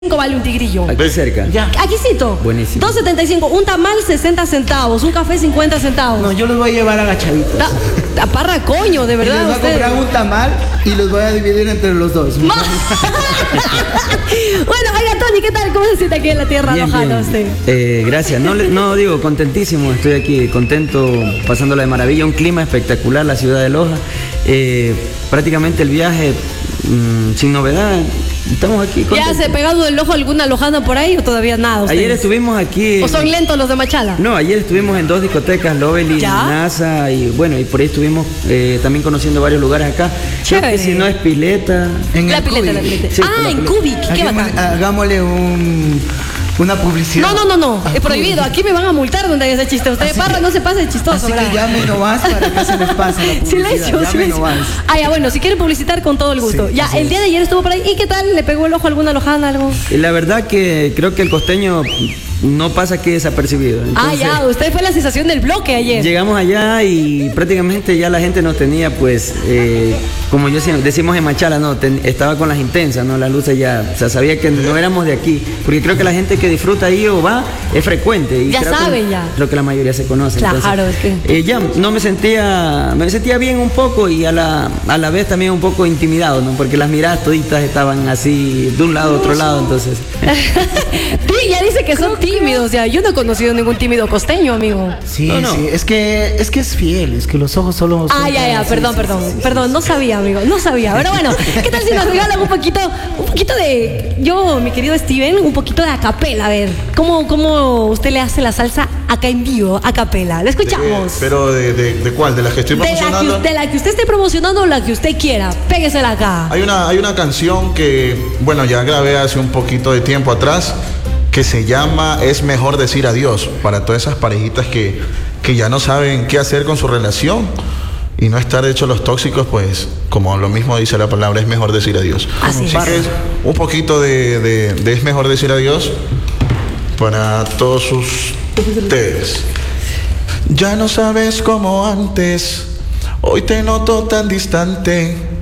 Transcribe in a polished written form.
vale un tigrillo. Aquí cerca. Ya. Aquícito. Buenísimo. 2.75. Un tamal 60 centavos. Un café 50 centavos. No, yo los voy a llevar a la chavita. Taparra coño, de Y les verdad. voy a usted. comprar un tamal y los voy a dividir entre los dos. Bueno, oiga, Tony, ¿qué tal? ¿Cómo se siente aquí en la tierra Bien, lojana bien. usted? Gracias. No digo, contentísimo. Estoy aquí contento, pasándola de maravilla. Un clima espectacular, la ciudad de Loja. Prácticamente el viaje sin novedad. Estamos aquí. ¿Ya contentos. se ha pegado del ojo alguna lojana por ahí o todavía nada? Ayer ustedes? estuvimos aquí. ¿O son lentos los de Machala? No, ayer estuvimos en 2 discotecas, Lovely, ¿Ya? NASA, y bueno, y por ahí estuvimos también conociendo varios lugares acá. Creo Chévere. que si no es pileta. En La el pileta, Cubic. la pileta. Sí, Ah, la en pileta. Cubic, qué bacán. Hagámosle una publicidad. No, es prohibido. Aquí me van a multar donde haya ese chiste. Usted, Así Parra, que- no se pase chistoso, Así ¿verdad? que llame nomás para que se les pase la publicidad. Silencio, Llame silencio. nomás. Ah, ya, bueno, si quieren publicitar, con todo el gusto. Sí, Ya, así el es. día de ayer estuvo por ahí. ¿Y qué tal? ¿Le pegó el ojo a alguna lojana, algo? Y la verdad que creo que el costeño no pasa aquí desapercibido. Ah, Entonces, ya, usted fue la sensación del bloque ayer. llegamos allá y prácticamente ya la gente nos tenía, pues, como decimos en Machala, no, estaba con las intensas, ¿no? Las luces ya, o sea, sabía que no éramos de aquí. Porque creo que la gente que disfruta ahí o va es frecuente. Y Ya creo saben, que, ya. Creo que la mayoría se conoce. Claro, entonces, es que- ya no me sentía bien un poco y a la vez también un poco intimidado, ¿no? Porque las miradas toditas estaban así de un lado a otro lado, entonces. Sí, ya dice que son tímidos. Ya, yo no he conocido ningún tímido costeño, amigo. Sí, No. sí, es que es fiel, es que los ojos solo son Ah, ya, sí, perdón, no sabía, amigo, no sabía. Pero bueno, ¿qué tal si nos regalan un poquito de, mi querido Steven, un poquito de acapela? A ver, ¿cómo usted le hace la salsa acá en vivo, acapela? Le escuchamos. Pero ¿de cuál? ¿De las que estoy promocionando? De la que usted esté promocionando o la que usted quiera, péguesela acá. Hay una canción que, bueno, ya grabé hace un poquito de tiempo atrás, que se llama Es mejor decir adiós, para todas esas parejitas que ya no saben qué hacer con su relación y no estar hechos los tóxicos, pues como lo mismo dice la palabra, es mejor decir adiós. Así es. que es un poquito de Es mejor decir adiós para todos ustedes. Ya no sabes como antes, hoy te noto tan distante.